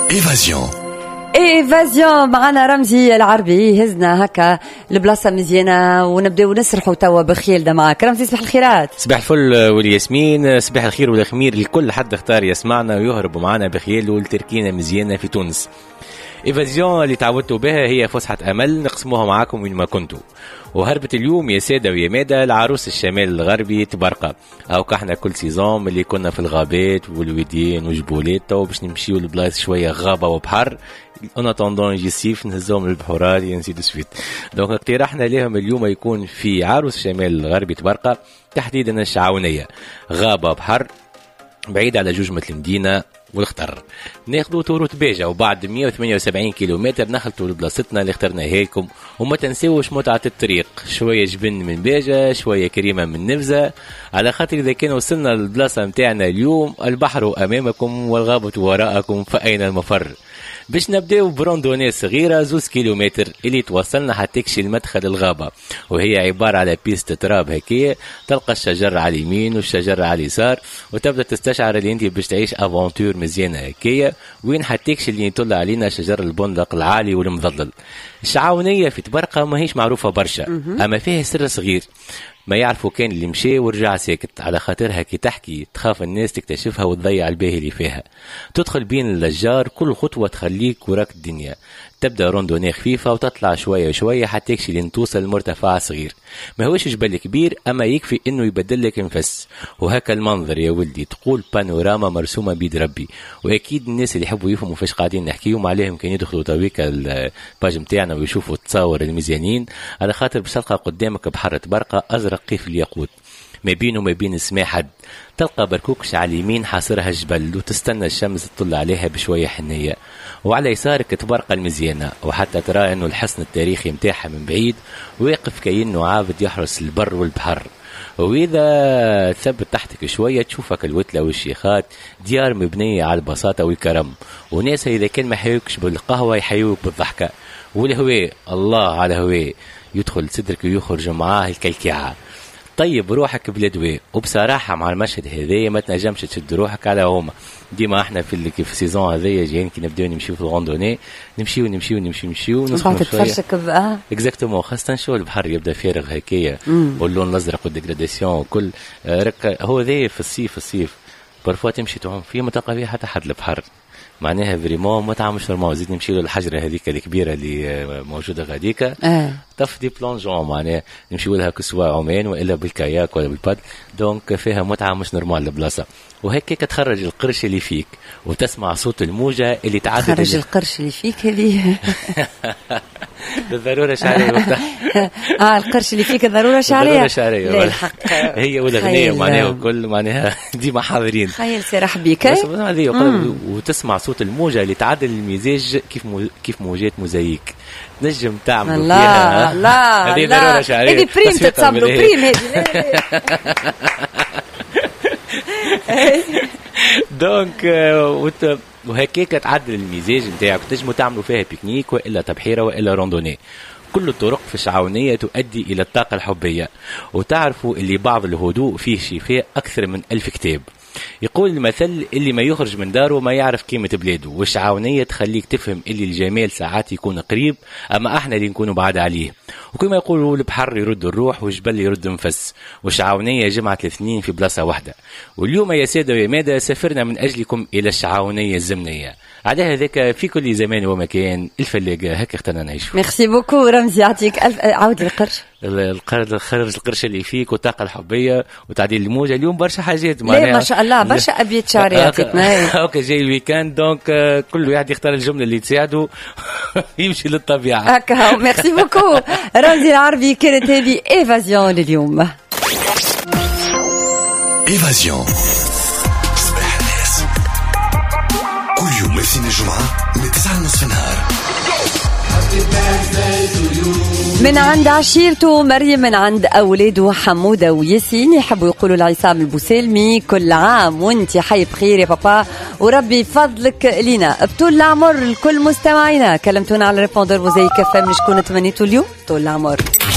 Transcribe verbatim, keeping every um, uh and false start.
إيفازيون إيفازيون معنا رمزي العربي. هزنا هكا البلاصة مزيانة ونبداو نسرحوا توا بخيل ده معاك. رمزي صباح الخيرات. صباح الفل والياسمين، صباح الخير والخمير لكل حد اختار يسمعنا ويهرب معنا بخيل والتركينة مزيانة في تونس. إيفازيون اللي تعودتوا بها هي فسحة أمل نقسموها معاكم وين ما كنتوا. وهربت اليوم يا سادة ويا مادة العروس الشمال الغربي تبرقة. أو كحنا كل سيزون اللي كنا في الغابات والوديان وجبولات تو باش نمشيو لبلايص شوية غابة وبحر. أنا طندون يجي الصيف نهزهم للبحورات ينسيدو سويت. دونك اقتراحنا لهم اليوم يكون في عروس الشمال الغربي تبرقة، تحديدا الشعاونية، غابة بحر بعيد على جوجمة المدينة والخطر. ناخدوا توروت بيجا وبعد مية وثمانية وسبعين كيلومتر نخلطوا لبلاصتنا اللي اخترناها لكم. وما تنسوش متعة الطريق، شوية جبن من بيجا شوية كريمة من نفزة، على خاطر إذا كان وصلنا للبلاصة متاعنا اليوم البحر أمامكم والغابة وراءكم فأين المفر. باش نبداو براندوني صغيرة زوز كيلومتر اللي توصلنا حتكشي المدخل الغابة، وهي عبارة على بيست تراب هكية، تلقى الشجر على اليمين والشجر على اليسار، وتبدأ تستشعر اللي انت باش تعيش افونتور مزيانة هكية. وين حتكشي اللي يطلع علينا شجر البندق العالي والمظلل. الشعاونية في تبرقة ما هيش معروفة برشا، اما فيها سر صغير ما يعرفوا كان اللي مشي ورجع ساكت، على خاطرها كي تحكي تخاف الناس تكتشفها وتضيع الباهي اللي فيها. تدخل بين اللجار كل خطوة تخليك وراك الدنيا، تبدأ روندوني خفيفة وتطلع شوية شوية حتى يكشي لين توصل لمرتفع صغير. ما هوش جبل كبير أما يكفي إنه يبدل لك نفس. وهكا المنظر يا ولدي تقول بانوراما مرسومة بيد ربي. وأكيد الناس اللي يحبوا يفهموا فاش قاعدين نحكيهم عليهم كان يدخلوا تويكا الباج متاعنا ويشوفوا التصاور المزيانين، على خاطر باش تلقى قدامك بحر تبرقة أزرق كيف الياقوت، ما بينه وما بين سما حد. تلقى بركوكش على اليمين حاصرها جبل وتستنى الشمس تطل عليها بشوية حنية، وعلى يسارك تبرقة المزيانة، وحتى ترى انه الحصن التاريخي متاعها من بعيد واقف كأنه عابد يحرس البر والبحر. وإذا ثبت تحتك شوية تشوفك الوتلة والشيخات، ديار مبنية على البساطة والكرم، وناس إذا كان ما يحيوكش بالقهوة يحيوك بالضحكة. والهواء الله على هواء يدخل صدرك ويخرج معاه الكلكعة. طيب روحك بلا دواء. وبصراحة مع المشهد هذايا ما تنجمش تشد روحك على هما. ديما احنا في اللي في السيزون هذايا جايين كي نبداو نمشيو في الغوندوني نمشيو نمشيو نمشيو نمشيو نسخن شويه تفرشك بقى اكزاكتومون، خاصة شو البحر يبدا فارغ هكايا واللون الازرق والديغراداسيون وكل رك. هو ذا في الصيف الصيف برفوا تمشي تعوم فيه ما تلقى فيه حتى حد البحر، معناها فريمون متعة مش نورمال. زيد نمشي له الحجرة هذيك الكبيرة اللي موجودة غاديك آه. طف دي بلونجون، معناها نمشي لها كسوا عمان وإلا بالكاياك ولا بالباد. دونك فيها متعة مش نورمال البلاصة. وهيك تخرج القرش اللي فيك وتسمع صوت الموجة اللي تعدد. تخرج القرش اللي فيك هذه بالضرورة شعرية اه القرش اللي فيك ضرورة شعرية. ضرورة شعرية هي والأغنية معناها وكل معناها ديما حاضرين. خيل سرح بيك وتسمع صوت الموجة اللي تعدل المزاج كيف مو... كيف موجات موزايك نجم تعمل لا فيها. لا هذه ضرورة شعرية. هذه بريم تتصبلوا بريم هذه. دونك وهكاك تعدل المزاج نتاعك، تنجموا تعملوا فيها بيكنيك والا تبحيره والا روندوني. كل الطرق في الشعاونية تؤدي إلى الطاقة الحبية. وتعرفوا اللي بعض الهدوء فيه شفاء أكثر من ألف كتاب. يقول المثل اللي ما يخرج من داره ما يعرف قيمة بلاده، والشعاونية تخليك تفهم اللي الجمال ساعات يكون قريب أما احنا اللي نكونوا بعاد عليه. وكما يقولوا البحر يرد الروح والجبل يرد نفس، والشعاونية جمعت الاثنين في بلاصة واحدة. واليوم يا سادة ويا مادة سافرنا من أجلكم إلى الشعاونية الزمنية. على هذاك في كل زمان ومكان الفلاقة هكا اخترنا نعيش. ميرسي بوكو رمزي، يعطيك الف عاود القرش. القرش خرج القرش اللي فيك والطاقة الحبية وتعديل الموجة. اليوم برشا حاجات معناها ما شاء الله برشا أبيات شعرية يعطيكنا. اوكي جاي الويكاند دونك كل واحد يختار الجملة اللي تساعده يمشي للطبيعة هكا. ميرسي بوكو رمزي العربي. كانت هذه إيفازيون لليوم. إيفازيون صباح الناس كل يوم اثنين الجمعة من تسعة ونصف النهار من عند عشيرته مريم، من عند أولاده حمودة وياسين، يحبوا يقولوا لعصام البوسلمي كل عام وانت حي بخير يا بابا وربي فضلك لينا بطول العمر. لكل مستمعينا كلمتونا على ريبوندر موزايك فم شكون تمنيتوا اليوم طول العمر.